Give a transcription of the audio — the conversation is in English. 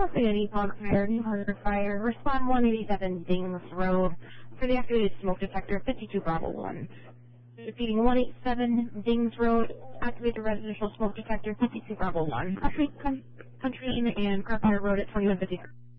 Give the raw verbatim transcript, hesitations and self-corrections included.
Infinity Fog Fire, New Harbor Fire, respond one eighty-seven Dings Road for the activated smoke detector, fifty-two Bravo one. Repeating one eighty-seven Dings Road, activate the residential smoke detector, fifty-two Bravo one. Country, con- country and Car Fire Road at twenty-one fifty-three.